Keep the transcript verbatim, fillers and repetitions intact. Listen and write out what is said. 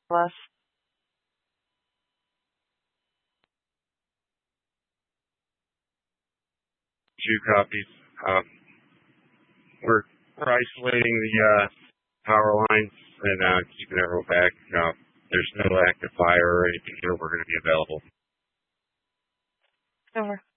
Plus. Two copies. Um, we're, we're isolating the uh, power lines and uh, keeping everyone back. Uh, there's no active fire or anything here. We're going to be available. Over.